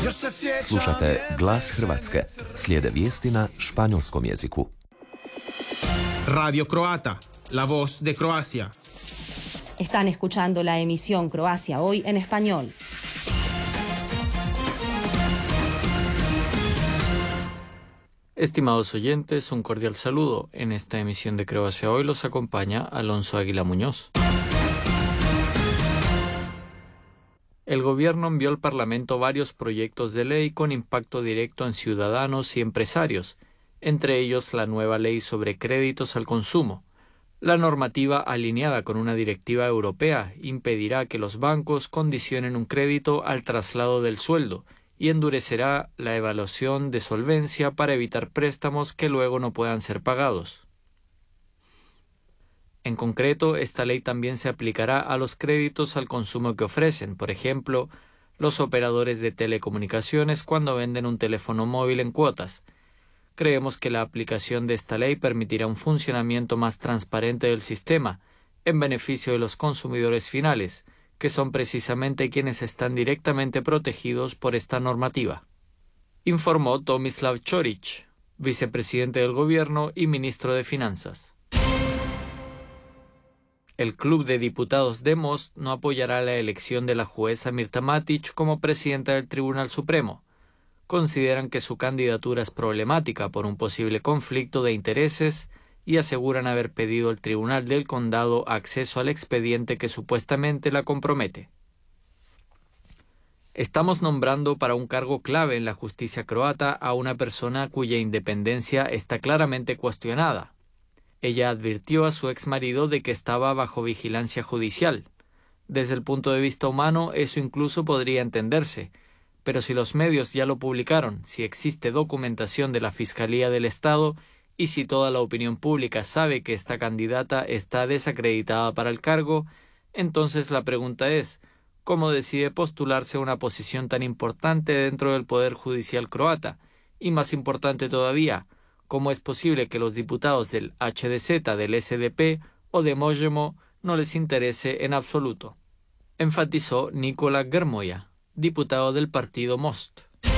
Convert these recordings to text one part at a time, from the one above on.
Slušate Glas Hrvatske. Slijede vijesti na španjolskom jeziku. Radio Croata, la voz de Croacia. Están escuchando la emisión Croacia Hoy en español. Estimados oyentes, un cordial saludo. En esta emisión de Croacia Hoy los acompaña Alonso Águila Muñoz. El gobierno envió al Parlamento varios proyectos de ley con impacto directo en ciudadanos y empresarios, entre ellos la nueva ley sobre créditos al consumo. La normativa, alineada con una directiva europea, impedirá que los bancos condicionen un crédito al traslado del sueldo y endurecerá la evaluación de solvencia para evitar préstamos que luego no puedan ser pagados. En concreto, esta ley también se aplicará a los créditos al consumo que ofrecen, por ejemplo, los operadores de telecomunicaciones cuando venden un teléfono móvil en cuotas. Creemos que la aplicación de esta ley permitirá un funcionamiento más transparente del sistema, en beneficio de los consumidores finales, que son precisamente quienes están directamente protegidos por esta normativa. Informó Tomislav Ćorić, vicepresidente del Gobierno y ministro de Finanzas. El Club de Diputados de Most no apoyará la elección de la jueza Mirta Matić como presidenta del Tribunal Supremo. Consideran que su candidatura es problemática por un posible conflicto de intereses y aseguran haber pedido al Tribunal del Condado acceso al expediente que supuestamente la compromete. Estamos nombrando para un cargo clave en la justicia croata a una persona cuya independencia está claramente cuestionada. Ella advirtió a su exmarido de que estaba bajo vigilancia judicial. Desde el punto de vista humano, eso incluso podría entenderse, pero si los medios ya lo publicaron, si existe documentación de la Fiscalía del Estado y si toda la opinión pública sabe que esta candidata está desacreditada para el cargo, entonces la pregunta es, ¿cómo decide postularse a una posición tan importante dentro del Poder Judicial croata? Y más importante todavía, ¿cómo es posible que los diputados del HDZ, del SDP o de Možemo no les interese en absoluto? Enfatizó Nikola Grmoja, diputado del partido Most.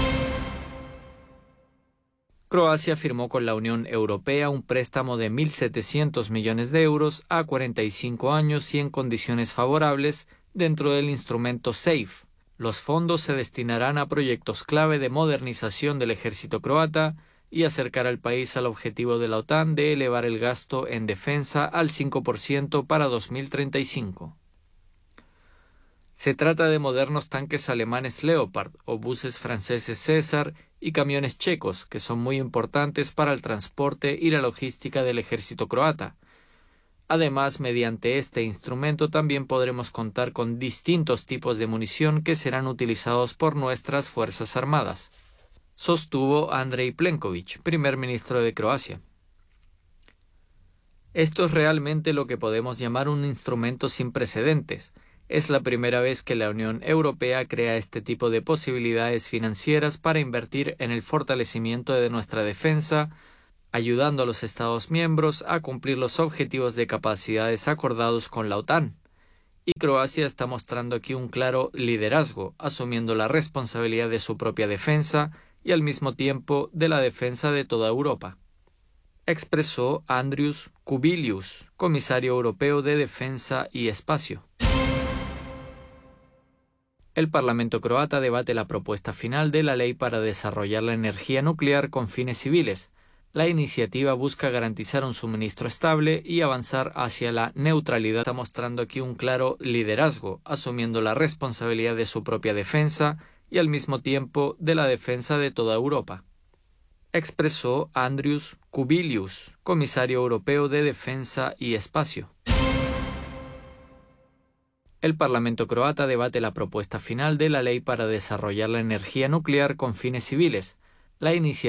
Croacia firmó con la Unión Europea un préstamo de 1.700 millones de euros a 45 años y en condiciones favorables dentro del instrumento SAFE. Los fondos se destinarán a proyectos clave de modernización del ejército croata y acercar al país al objetivo de la OTAN de elevar el gasto en defensa al 5% para 2035. Se trata de modernos tanques alemanes Leopard, obuses franceses César y camiones checos, que son muy importantes para el transporte y la logística del ejército croata. Además, mediante este instrumento también podremos contar con distintos tipos de munición que serán utilizados por nuestras Fuerzas Armadas, sostuvo Andrej Plenković, primer ministro de Croacia. Esto es realmente lo que podemos llamar un instrumento sin precedentes. Es la primera vez que la Unión Europea crea este tipo de posibilidades financieras para invertir en el fortalecimiento de nuestra defensa, ayudando a los Estados miembros a cumplir los objetivos de capacidades acordados con la OTAN. Y Croacia está mostrando aquí un claro liderazgo, asumiendo la responsabilidad de su propia defensa y al mismo tiempo de la defensa de toda Europa, expresó Andrius Kubilius, comisario europeo de Defensa y Espacio. El Parlamento croata debate la propuesta final de la ley para desarrollar la energía nuclear con fines civiles. La iniciativa busca garantizar un suministro estable y avanzar hacia la neutralidad. Está mostrando aquí un claro liderazgo, asumiendo la responsabilidad de su propia defensa y al mismo tiempo de la defensa de toda Europa, expresó Andrius Kubilius, comisario europeo de Defensa y Espacio. El Parlamento croata debate la propuesta final de la ley para desarrollar la energía nuclear con fines civiles. La iniciativa